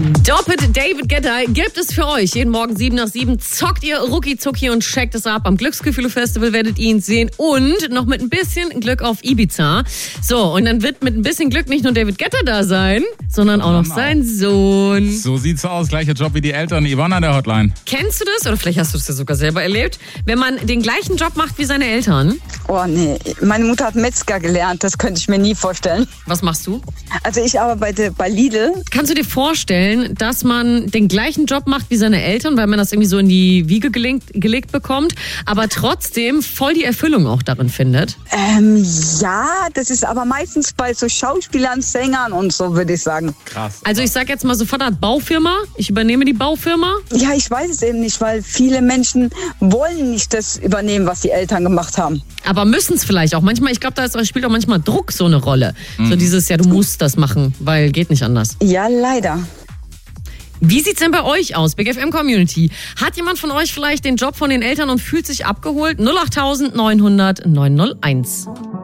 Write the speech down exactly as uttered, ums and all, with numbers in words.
Doppelt David Guetta gibt es für euch. Jeden Morgen sieben nach sieben zockt ihr Rucki Zucki und checkt es ab. Am Glücksgefühle-Festival werdet ihr ihn sehen und noch mit ein bisschen Glück auf Ibiza. So, und dann wird mit ein bisschen Glück nicht nur David Guetta da sein, sondern auch noch sein Sohn. So sieht's aus. Gleicher Job wie die Eltern. Yvonne an der Hotline. Kennst du das? Oder vielleicht hast du es ja sogar selber erlebt. Wenn man den gleichen Job macht wie seine Eltern. Oh nee, meine Mutter hat Metzger gelernt. Das könnte ich mir nie vorstellen. Was machst du? Also ich arbeite bei Lidl. Kannst du dir vorstellen, dass man den gleichen Job macht wie seine Eltern, weil man das irgendwie so in die Wiege gelegt, gelegt bekommt, aber trotzdem voll die Erfüllung auch darin findet? Ähm, ja, das ist aber meistens bei so Schauspielern, Sängern und so, würde ich sagen. Krass. Also ich sag jetzt mal sofort, Art Baufirma, ich übernehme die Baufirma. Ja, ich weiß es eben nicht, weil viele Menschen wollen nicht das übernehmen, was die Eltern gemacht haben. Aber müssen es vielleicht auch. Manchmal, ich glaube, da spielt auch manchmal Druck so eine Rolle. Mhm. So dieses, ja, du musst das machen, weil geht nicht anders. Ja, leider. Wie sieht's denn bei euch aus, Big F M Community? Hat jemand von euch vielleicht den Job von den Eltern und fühlt sich abgeholt? null acht neunhundert neunhunderteins